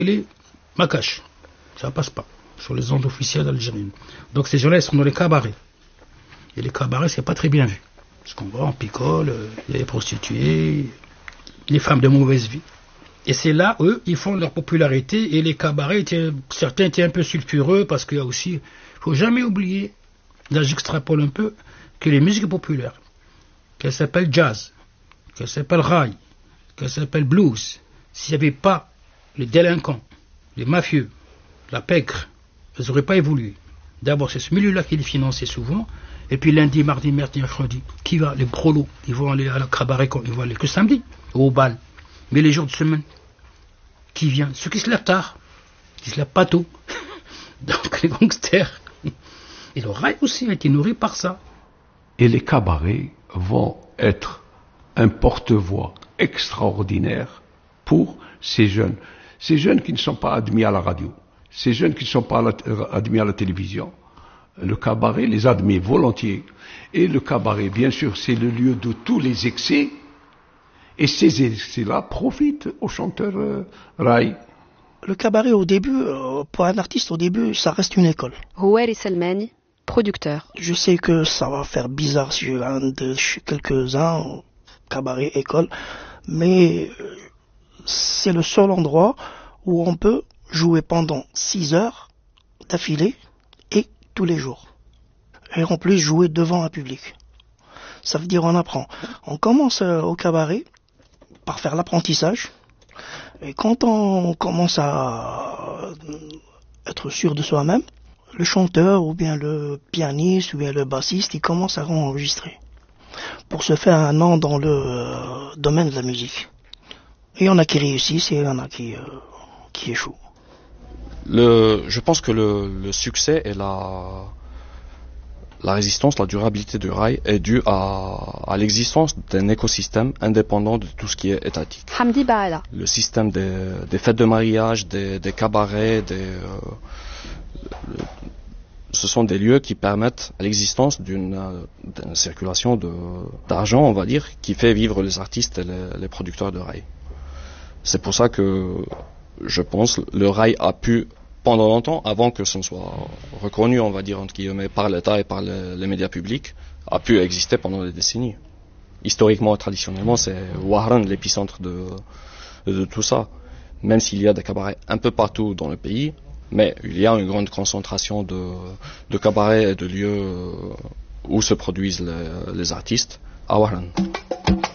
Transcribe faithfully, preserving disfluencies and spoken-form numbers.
les makash. Ça passe pas sur les ondes officielles algériennes. Donc ces gens-là, ils sont dans les cabarets. Et les cabarets, c'est pas très bien vu. Parce qu'on voit, on picole, il y a les prostituées, les femmes de mauvaise vie. Et c'est là, eux, ils font leur popularité. Et les cabarets, étaient, certains étaient un peu sulfureux parce qu'il y a aussi, il faut jamais oublier, là j'extrapole un peu, que les musiques populaires, qu'elles s'appellent jazz, qu'elles s'appellent rail, qu'elles s'appellent blues, s'il n'y avait pas les délinquants, les mafieux, la pègre, elles n'auraient pas évolué. D'abord, c'est ce milieu-là qui les finançait souvent. Et puis lundi, mardi, mercredi, mercredi, qui va? Les prolos, ils vont aller à la cabaret, ils vont aller que samedi, au bal. Mais les jours de semaine, qui vient? Ceux qui se lèvent tard, qui se lèvent pas tôt. Donc les gangsters. Et le rail aussi a été nourri par ça. Et les cabarets vont être un porte-voix extraordinaire pour ces jeunes. Ces jeunes qui ne sont pas admis à la radio, ces jeunes qui ne sont pas admis à la télévision. Le cabaret les admet volontiers. Et le cabaret, bien sûr, c'est le lieu de tous les excès. Et ces excès-là profitent aux chanteurs euh, rail. Le cabaret, au début, euh, pour un artiste, au début, ça reste une école. Rouhel Selmani, producteur. Je sais que ça va faire bizarre si je viens de chez quelques-uns, cabaret, école, mais c'est le seul endroit où on peut jouer pendant six heures d'affilée et tous les jours. Et en plus jouer devant un public. Ça veut dire on apprend. On commence au cabaret par faire l'apprentissage. Et quand on commence à être sûr de soi-même, le chanteur ou bien le pianiste ou bien le bassiste, il commence à enregistrer pour se faire un nom dans le domaine de la musique. Et il y en a qui réussissent et il y en a qui, euh, qui échouent. Le, je pense que le, le succès et la, la résistance, la durabilité du rail est due à, à l'existence d'un écosystème indépendant de tout ce qui est étatique. Hamdi Baala. Le système des, des fêtes de mariage, des, des cabarets, des, euh, le, ce sont des lieux qui permettent l'existence d'une, d'une circulation de, d'argent, on va dire, qui fait vivre les artistes et les, les producteurs de rail. C'est pour ça que je pense le rail a pu, pendant longtemps, avant que ce ne soit reconnu, on va dire, entre guillemets, par l'État et par les, les médias publics, a pu exister pendant des décennies. Historiquement et traditionnellement, c'est Wahran, l'épicentre de, de tout ça. Même s'il y a des cabarets un peu partout dans le pays, mais il y a une grande concentration de, de cabarets et de lieux où se produisent les, les artistes à Wahran.